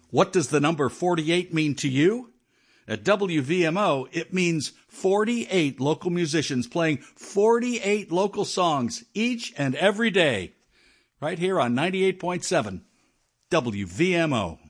What does the number 48 mean to you? At WVMO, it means 48 local musicians playing 48 local songs each and every day. Right here on 98.7 WVMO.